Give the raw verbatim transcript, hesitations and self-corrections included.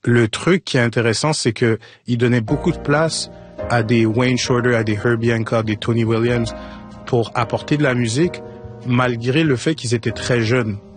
Le truc qui est intéressant, c'est que il donnait beaucoup de place à des Wayne Shorter, à des Herbie Hancock, des Tony Williams pour apporter de la musique, malgré le fait qu'ils étaient très jeunes.